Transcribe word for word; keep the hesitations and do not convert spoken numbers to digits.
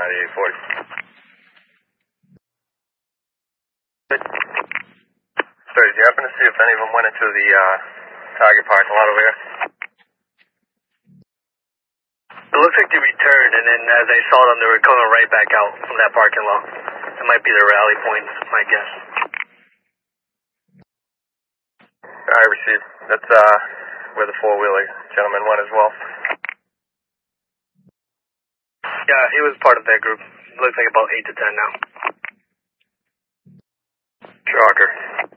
ninety-eight forty. Sir, did you happen to see if any of them went into the uh, Target parking lot over here? It looks like they returned, and then as I saw them, they were coming right back out from that parking lot. It might be their rally point, my guess. I received. That's uh, where the four-wheeler gentleman went as well. Yeah, he was part of that group. Looks like about eight to ten now. Shocker.